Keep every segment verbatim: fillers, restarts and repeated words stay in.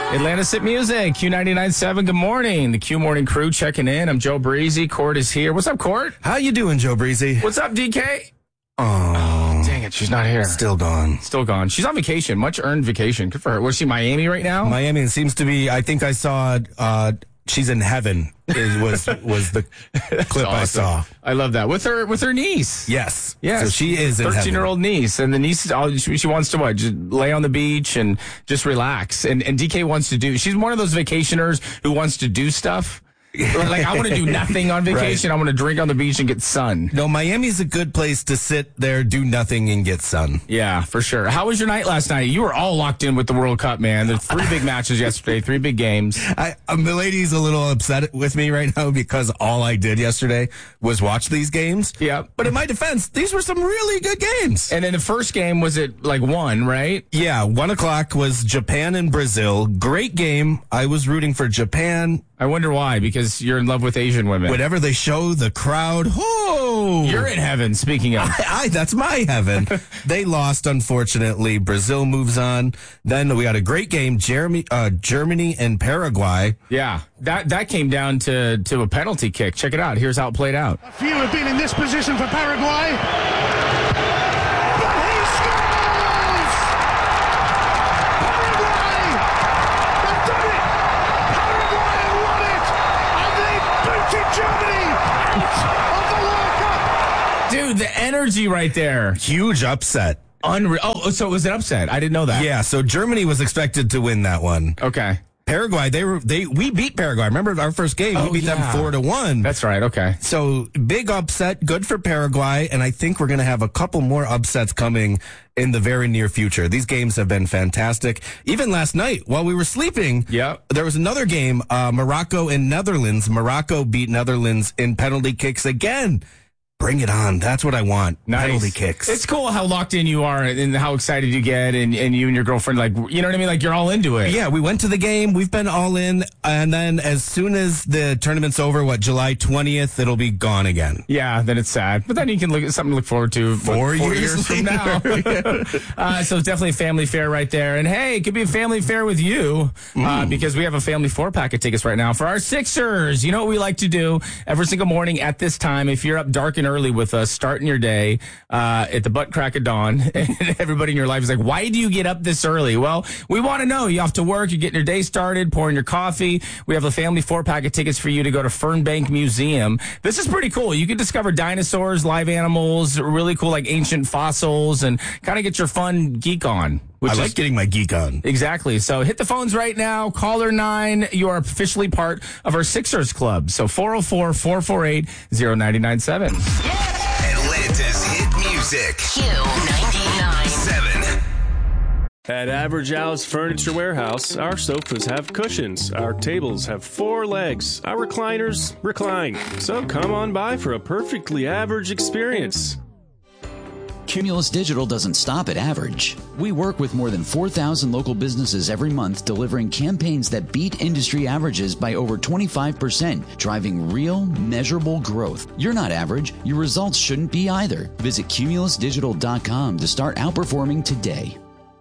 Atlanta Sit Music, Q ninety-nine point seven. Good morning. The Q Morning crew checking in. I'm Joe Breezy. Court is here. What's up, Court? How you doing, Joe Breezy? What's up, D K? Oh, dang it. She's not here. Still gone. Still gone. She's on vacation. Much earned vacation. Good for her. Was she Miami right now? Miami seems to be, I think I saw, uh, she's in heaven is, was was the clip awesome. I saw. I love that. With her with her niece. Yes. Yes. So she is in heaven. thirteen-year-old niece. And the niece, oh, she, she wants to what? Just lay on the beach and just relax. And, and D K wants to do, she's one of those vacationers who wants to do stuff. Like, I want to do nothing on vacation. Right. I want to drink on the beach and get sun. No, Miami's a good place to sit there, do nothing, and get sun. Yeah, for sure. How was your night last night? You were all locked in with the World Cup, man. There's three big matches yesterday, three big games. I, um, the lady's a little upset with me right now because all I did yesterday was watch these games. Yeah. But in my defense, these were some really good games. And then the first game was at like one, right? Yeah, one o'clock was Japan and Brazil. Great game. I was rooting for Japan. I wonder why, because you're in love with Asian women. Whenever they show the crowd, oh! You're in heaven, speaking of. I, I, that's my heaven. They lost, unfortunately. Brazil moves on. Then we had a great game, Jeremy, uh, Germany and Paraguay. Yeah, that that came down to, to a penalty kick. Check it out. Here's how it played out. A few have been in this position for Paraguay. Dude, the energy right there. Huge upset. Unreal. Oh, so it was an upset. I didn't know that. Yeah, so Germany was expected to win that one. Okay. Paraguay, they were they we beat Paraguay. Remember our first game? Oh, we beat yeah. them four to one. That's right. Okay. So big upset, good for Paraguay, and I think we're going to have a couple more upsets coming in the very near future. These games have been fantastic. Even last night, while we were sleeping, yep. there was another game, uh, Morocco and Netherlands. Morocco beat Netherlands in penalty kicks again. Bring it on. That's what I want. Nice. Penalty kicks. It's cool how locked in you are and how excited you get, and, and you and your girlfriend, like, you know what I mean? Like, you're all into it. Yeah, we went to the game. We've been all in. And then as soon as the tournament's over, what, July twentieth, it'll be gone again. Yeah, then it's sad. But then you can look at something to look forward to four, four years, years from now. uh, so it's definitely a family fair right there. And hey, it could be a family fair with you uh, mm. because we have a family four pack of tickets right now for our Sixers. You know what we like to do every single morning at this time? If you're up dark and early with us, starting your day uh, at the butt crack of dawn, and everybody in your life is like, why do you get up this early? Well, we want to know. You off to work, you're getting your day started, pouring your coffee. We have a family four-pack of tickets for you to go to Fernbank Museum. This is pretty cool. You can discover dinosaurs, live animals, really cool like ancient fossils, and kind of get your fun geek on. Which I like is, getting my geek on. Exactly. So hit the phones right now. Caller nine. You are officially part of our Sixers Club. So four oh four, four four eight, oh nine nine seven. Atlanta's hit music. Q ninety-nine point seven. At Average House Furniture Warehouse, our sofas have cushions, our tables have four legs, our recliners recline. So come on by for a perfectly average experience. Cumulus Digital doesn't stop at average. We work with more than four thousand local businesses every month, delivering campaigns that beat industry averages by over twenty-five percent, driving real, measurable growth. You're not average. Your results shouldn't be either. Visit cumulus digital dot com to start outperforming today.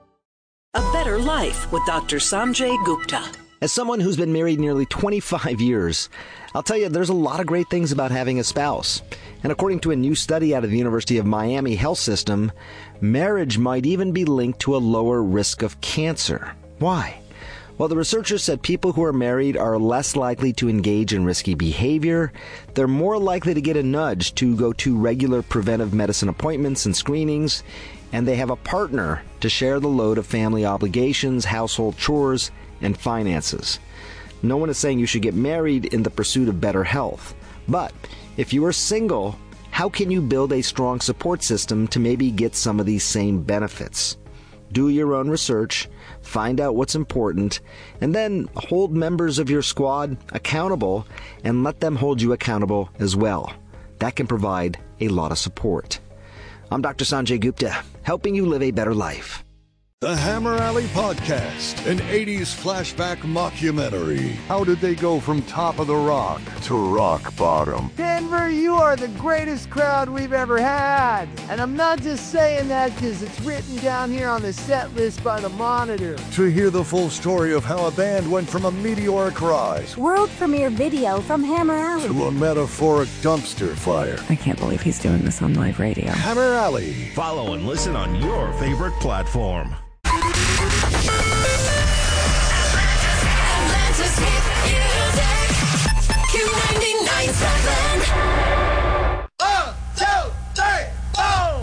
A better life with Doctor Sanjay Gupta. As someone who's been married nearly twenty-five years, I'll tell you there's a lot of great things about having a spouse. And according to a new study out of the University of Miami Health System, marriage might even be linked to a lower risk of cancer. Why? Well, the researchers said people who are married are less likely to engage in risky behavior, they're more likely to get a nudge to go to regular preventive medicine appointments and screenings, and they have a partner to share the load of family obligations, household chores, and finances. No one is saying you should get married in the pursuit of better health. But if you are single, how can you build a strong support system to maybe get some of these same benefits? Do your own research, find out what's important, and then hold members of your squad accountable and let them hold you accountable as well. That can provide a lot of support. I'm Doctor Sanjay Gupta, helping you live a better life. The Hammer Alley Podcast, an eighties flashback mockumentary. How did they go from top of the rock to rock bottom? Denver, you are the greatest crowd we've ever had. And I'm not just saying that because it's written down here on the set list by the Monitor. To hear the full story of how a band went from a meteoric rise, world premiere video from Hammer Alley, to a metaphoric dumpster fire. I can't believe he's doing this on live radio. Hammer Alley. Follow and listen on your favorite platform. Atlanta's hit music.